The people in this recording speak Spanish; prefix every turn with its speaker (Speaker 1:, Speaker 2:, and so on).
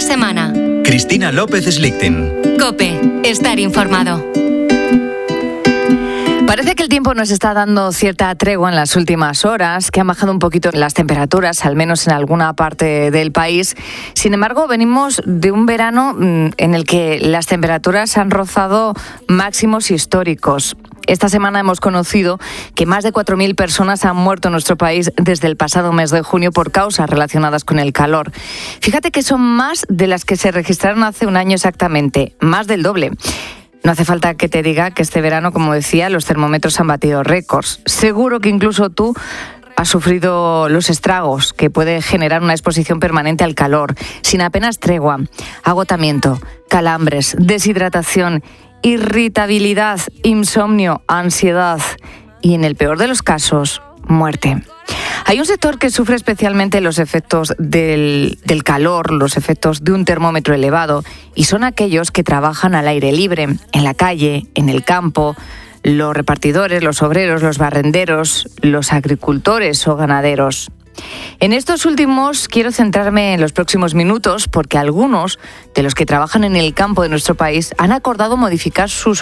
Speaker 1: de semana.
Speaker 2: Cristina López Slichting.
Speaker 1: COPE. Estar informado.
Speaker 3: Parece que el tiempo nos está dando cierta tregua en las últimas horas, que han bajado un poquito las temperaturas, al menos en alguna parte del país. Sin embargo, venimos de un verano en el que las temperaturas han rozado máximos históricos. Esta semana hemos conocido que más de 4.000 personas han muerto en nuestro país desde el pasado mes de junio por causas relacionadas con el calor. Fíjate que son más de las que se registraron hace un año exactamente, más del doble. No hace falta que te diga que este verano, como decía, los termómetros han batido récords. Seguro que incluso tú has sufrido los estragos que puede generar una exposición permanente al calor, sin apenas tregua, agotamiento, calambres, deshidratación, irritabilidad, insomnio, ansiedad y, en el peor de los casos, muerte. Hay un sector que sufre especialmente los efectos del calor, los efectos de un termómetro elevado, y son aquellos que trabajan al aire libre, en la calle, en el campo, los repartidores, los obreros, los barrenderos, los agricultores o ganaderos. En estos últimos quiero centrarme en los próximos minutos porque algunos de los que trabajan en el campo de nuestro país han acordado modificar sus